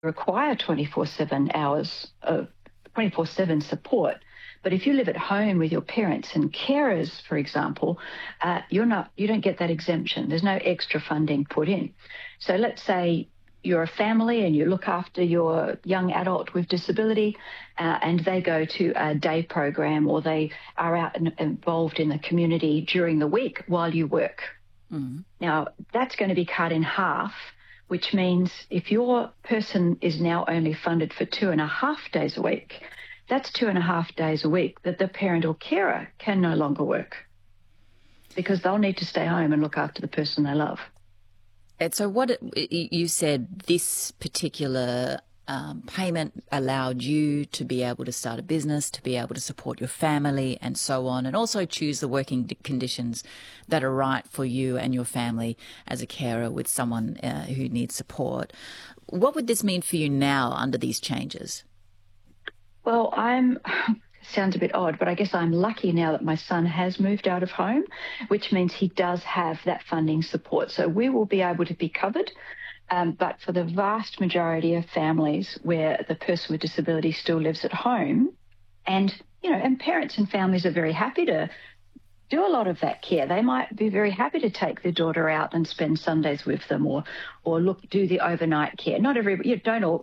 require 24/7 hours of 24/7 support. But if you live at home with your parents and carers, for example, you don't get that exemption. There's no extra funding put in. So let's say you're a family and you look after your young adult with disability, and they go to a day program or they are out and involved in the community during the week while you work. Now, that's going to be cut in half, which means if your person is now only funded for 2.5 days a week, that's 2.5 days a week that the parent or carer can no longer work because they'll need to stay home and look after the person they love. And so you said this particular payment allowed you to be able to start a business, to be able to support your family and so on, and also choose the working conditions that are right for you and your family as a carer with someone who needs support. What would this mean for you now under these changes? Well, sounds a bit odd, but I guess I'm lucky now that my son has moved out of home, which means he does have that funding support. So we will be able to be covered. But for the vast majority of families where the person with disability still lives at home, and parents and families are very happy to do a lot of that care. They might be very happy to take their daughter out and spend Sundays with them, or do the overnight care. Not everybody,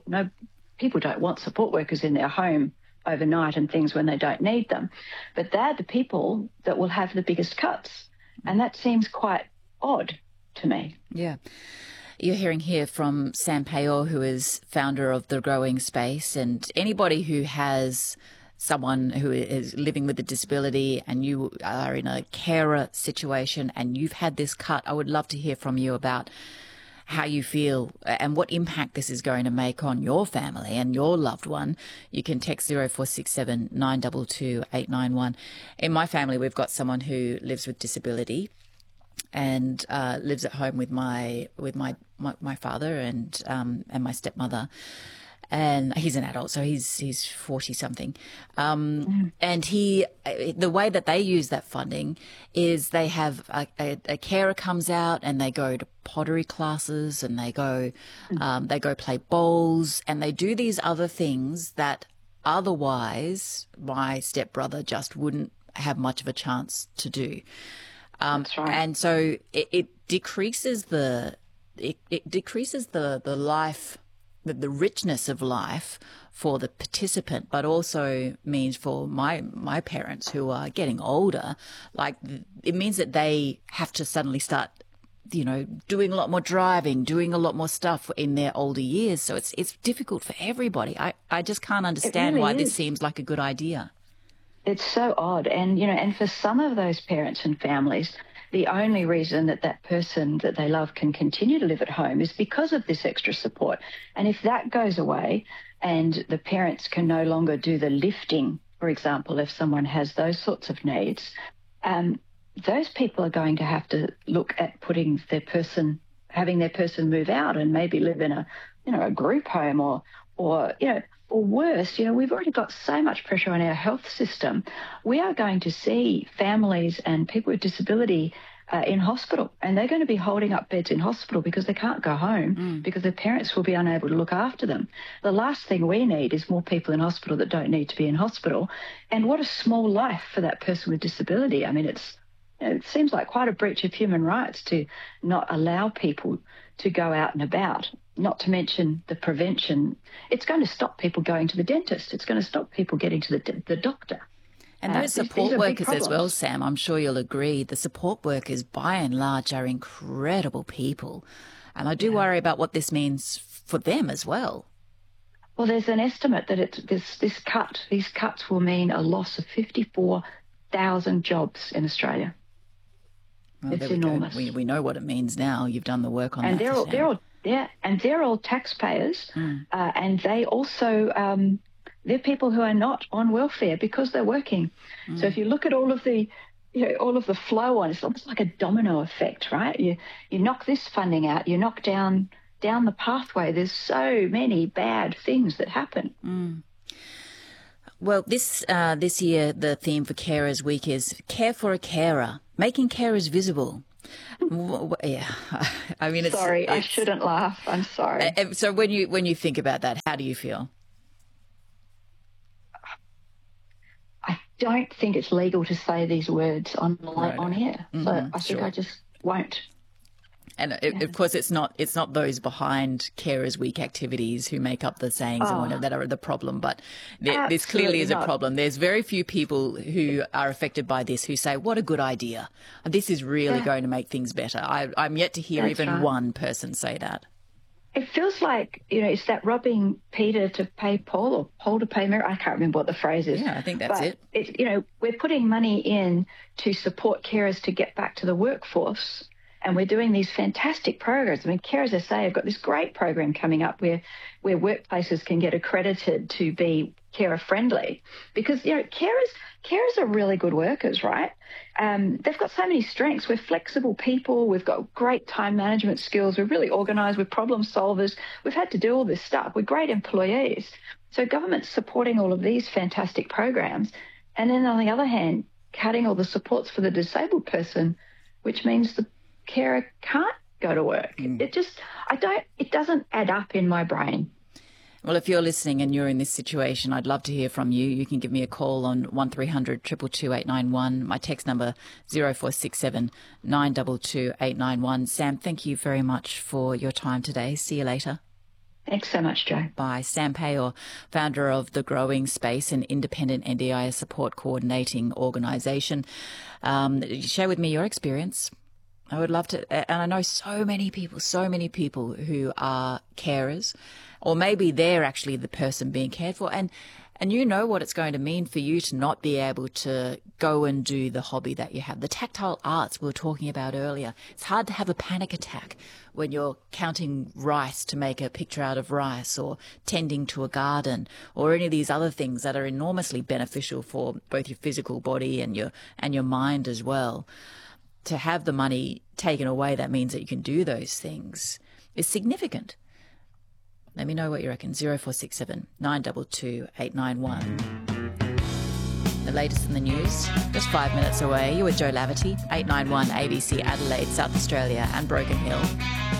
people don't want support workers in their home overnight and things when they don't need them. But they're the people that will have the biggest cuts. And that seems quite odd to me. Yeah. You're hearing here from Sam Payor, who is founder of The Growing Space, and anybody who has someone who is living with a disability and you are in a carer situation and you've had this cut, I would love to hear from you about how you feel and what impact this is going to make on your family and your loved one. You can text 0467 922 891. In my family, we've got someone who lives with disability and lives at home with my father and my stepmother. And he's an adult, so he's 40 something. And the way that they use that funding is they have a carer comes out and they go to pottery classes and they go play bowls and they do these other things that otherwise my stepbrother just wouldn't have much of a chance to do. That's right. And so it decreases the life, the richness of life for the participant, but also means for my parents who are getting older, like it means that they have to suddenly start, doing a lot more driving, doing a lot more stuff in their older years. So it's difficult for everybody. I just can't understand why this seems like a good idea. It's so odd. And for some of those parents and families, the only reason that person that they love can continue to live at home is because of this extra support. And if that goes away and the parents can no longer do the lifting, for example, if someone has those sorts of needs, those people are going to have to look at having their person move out and maybe live in a group home or worse, we've already got so much pressure on our health system. We are going to see families and people with disability in hospital, and they're going to be holding up beds in hospital because they can't go home because their parents will be unable to look after them. The last thing we need is more people in hospital that don't need to be in hospital. And what a small life for that person with disability. I mean, it seems like quite a breach of human rights to not allow people to go out and about. Not to mention the prevention. It's going to stop people going to the dentist. It's going to stop people getting to the doctor. And those support workers as well, Sam, I'm sure you'll agree, the support workers by and large are incredible people. And I do worry about what this means for them as well. Well, there's an estimate that these cuts will mean a loss of 54,000 jobs in Australia. Well, it's enormous. We know what it means now. You've done the work on that. And they're all taxpayers, and they also they're people who are not on welfare because they're working. So if you look at all of the flow on, it's almost like a domino effect, right? You knock this funding out, you knock down the pathway. There's so many bad things that happen. Well, this year the theme for Carers Week is Care for a Carer, making carers visible. Yeah, I mean, Sorry, I shouldn't laugh. I'm sorry. So when you think about that, how do you feel? I don't think it's legal to say these words on air, so I think sure. I just won't. And of course, it's not those behind Carers Week activities who make up the sayings and whatever that are the problem. But this clearly is a problem. There's very few people who are affected by this who say, "What a good idea! This is really going to make things better." I'm yet to hear even one person say that. It feels like, it's that robbing Peter to pay Paul or Paul to pay Mary. I can't remember what the phrase is. Yeah, I think that's it. It's, we're putting money in to support carers to get back to the workforce, and we're doing these fantastic programs. I mean, Carers SA have got this great program coming up where workplaces can get accredited to be carer friendly, because carers are really good workers, right? They've got so many strengths. We're flexible people. We've got great time management skills. We're really organised. We're problem solvers. We've had to do all this stuff. We're great employees. So government's supporting all of these fantastic programs, and then on the other hand, cutting all the supports for the disabled person, which means the carer can't go to work. It doesn't add up in my brain. Well, if you're listening and you're in this situation, I'd love to hear from you. You can give me a call on 1300 222 891. My text number 0467 922 891. Sam, thank you very much for your time today. See you later. Thanks so much, Jo. Bye. Sam Payor, founder of The Growing Space, an independent NDIS support coordinating organisation. Share with me your experience. I would love to, and I know so many people who are carers, or maybe they're actually the person being cared for, and you know what it's going to mean for you to not be able to go and do the hobby that you have. The tactile arts we were talking about earlier. It's hard to have a panic attack when you're counting rice to make a picture out of rice, or tending to a garden, or any of these other things that are enormously beneficial for both your physical body and your mind as well. To have the money taken away, that means that you can do those things, is significant. Let me know what you reckon. 0467 922 891. The latest in the news, just 5 minutes away. You're with Jo Laverty, 891 ABC Adelaide, South Australia and Broken Hill.